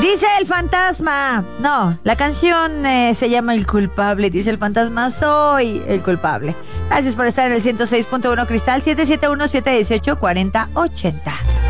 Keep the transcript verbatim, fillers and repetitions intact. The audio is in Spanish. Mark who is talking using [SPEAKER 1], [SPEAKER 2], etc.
[SPEAKER 1] Dice el fantasma. No, la canción eh, se llama El Culpable. Dice el fantasma, soy el culpable. Gracias por estar en el ciento seis punto uno Cristal, siete siete uno, siete uno ocho, cuatro cero ocho cero.